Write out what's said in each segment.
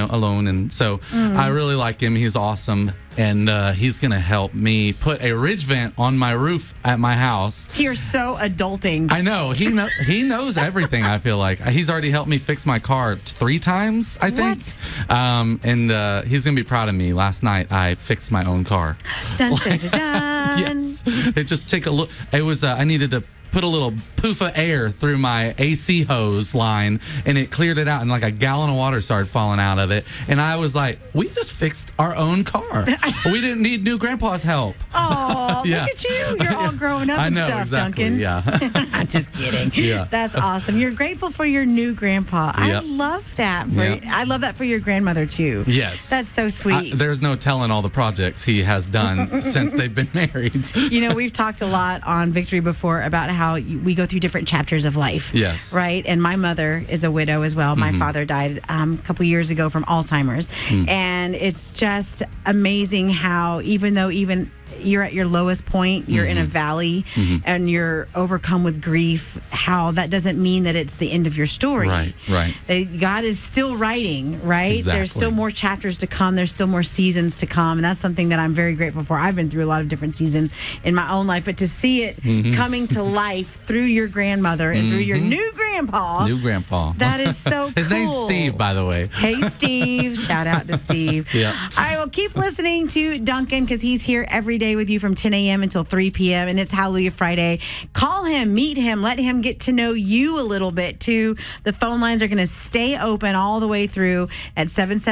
alone. And so I really like him. He's awesome. And he's going to help me put a ridge vent on my roof at my house. You're so adulting. I know. He knows everything, I feel like. He's already helped me fix my car 3 times, I think. And he's going to be proud of me. Last night, I fixed my own car. Dun, dun, dun, dun. Yes. It just took a look. It was, I needed to put a little poof of air through my AC hose line, and it cleared it out, and like a gallon of water started falling out of it. And I was like, we just fixed our own car. We didn't need new grandpa's help. Oh, look at you. You're all growing up and stuff, exactly, Duncan. Yeah. I'm just kidding. Yeah. That's awesome. You're grateful for your new grandpa. I love that. I love that for your grandmother, too. Yes. That's so sweet. There's no telling all the projects he has done since they've been married. We've talked a lot on Victory before about how we go through different chapters of life. Yes. Right? And my mother is a widow as well. My father died a couple years ago from Alzheimer's. And it's just amazing how even though you're at your lowest point, you're in a valley, and you're overcome with grief, how that doesn't mean that it's the end of your story. Right. God is still writing, right? Exactly. There's still more chapters to come. There's still more seasons to come. And that's something that I'm very grateful for. I've been through a lot of different seasons in my own life, but to see it coming to life through your grandmother and through your new grandpa. That is so cool. His name's Steve, by the way. Hey, Steve. Shout out to Steve. Yeah. All right, well, keep listening to Duncan because he's here every day with you from 10 a.m. until 3 p.m. and it's Hallelujah Friday. Call him, meet him, let him get to know you a little bit too. The phone lines are going to stay open all the way through at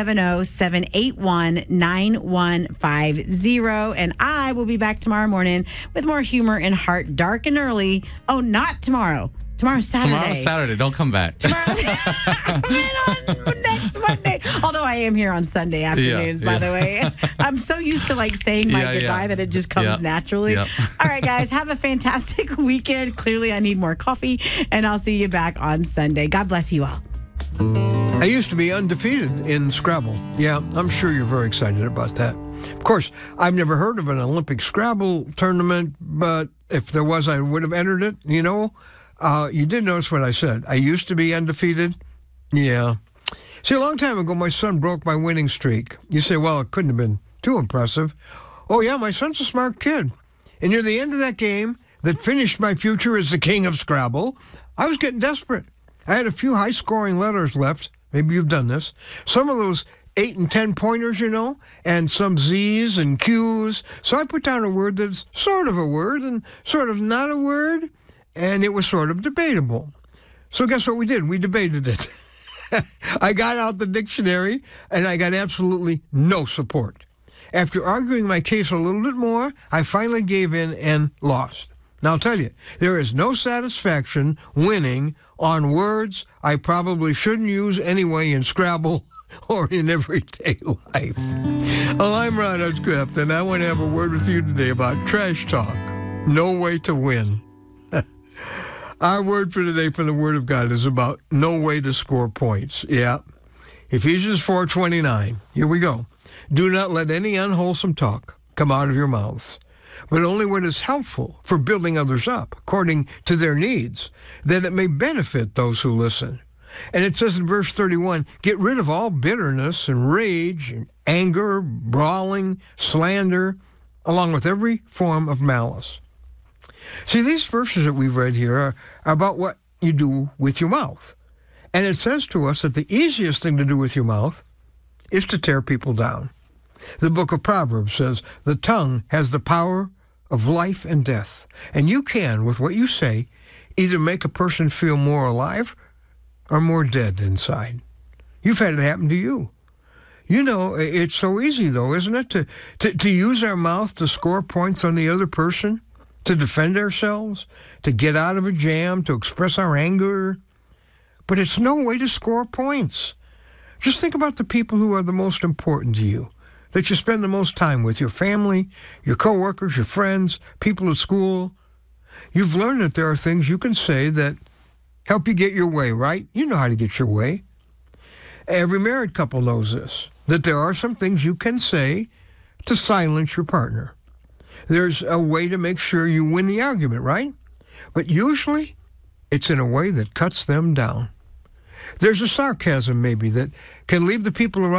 770-781-9150. And I will be back tomorrow morning with more humor and heart, dark and early. Oh, not tomorrow. Tomorrow's Saturday. Tomorrow's Saturday. Don't come back. Tomorrow's on next Monday. Although I am here on Sunday afternoons, by the way. I'm so used to saying my goodbye that it just comes naturally. All right, guys, have a fantastic weekend. Clearly, I need more coffee, and I'll see you back on Sunday. God bless you all. I used to be undefeated in Scrabble. Yeah, I'm sure you're very excited about that. Of course, I've never heard of an Olympic Scrabble tournament, but if there was, I would have entered it, You did notice what I said. I used to be undefeated. Yeah. See, a long time ago, my son broke my winning streak. You say, well, it couldn't have been too impressive. Oh, yeah, my son's a smart kid. And near the end of that game that finished my future as the king of Scrabble, I was getting desperate. I had a few high-scoring letters left. Maybe you've done this. Some of those 8 and 10 pointers, and some Z's and Q's. So I put down a word that's sort of a word and sort of not a word. And it was sort of debatable. So guess what we did? We debated it. I got out the dictionary, and I got absolutely no support. After arguing my case a little bit more, I finally gave in and lost. Now, I'll tell you, there is no satisfaction winning on words I probably shouldn't use anyway in Scrabble or in everyday life. Well, I'm Ron Hutchcraft, and I want to have a word with you today about trash talk. No way to win. Our word for today from the Word of God is about no way to score points. Yeah. Ephesians 4:29. Here we go. Do not let any unwholesome talk come out of your mouths, but only what is helpful for building others up according to their needs, that it may benefit those who listen. And it says in verse 31, get rid of all bitterness and rage and anger, brawling, slander, along with every form of malice. See, these verses that we've read here are about what you do with your mouth. And it says to us that the easiest thing to do with your mouth is to tear people down. The book of Proverbs says, the tongue has the power of life and death. And you can, with what you say, either make a person feel more alive or more dead inside. You've had it happen to you. It's so easy, though, isn't it, to use our mouth to score points on the other person? To defend ourselves, to get out of a jam, to express our anger. But it's no way to score points. Just think about the people who are the most important to you, that you spend the most time with, your family, your coworkers, your friends, people at school. You've learned that there are things you can say that help you get your way, right? You know how to get your way. Every married couple knows this, that there are some things you can say to silence your partner. There's a way to make sure you win the argument, right? But usually, it's in a way that cuts them down. There's a sarcasm, maybe, that can leave the people around